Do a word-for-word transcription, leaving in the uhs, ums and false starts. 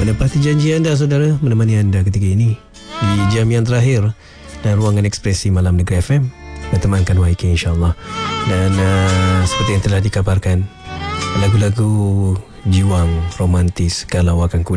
menepati janji anda saudara, menemani anda ketika ini di jam yang terakhir dan ruangan ekspresi Malam Negeri F M, bertemankan Y K insyaAllah. Dan uh, seperti yang telah dikabarkan, lagu-lagu jiwang romantis kalau akan ku